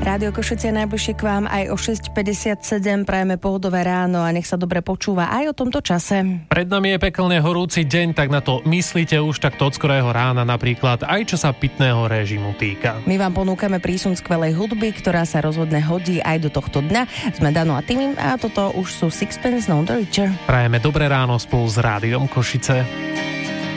Rádio Košice najbližšie k vám aj o 6:57. Prajeme pohodové ráno a nech sa dobre počúva aj o tomto čase. Pred nami je pekelne horúci deň, tak na to myslíte už takto od skorého rána, napríklad aj čo sa pitného režimu týka. My vám ponúkame prísun skvelej hudby, ktorá sa rozhodne hodí aj do tohto dňa. Sme Dano a Timim a toto už sú Sixpence None the Richer. Prajeme dobré ráno spolu s Rádiom Košice.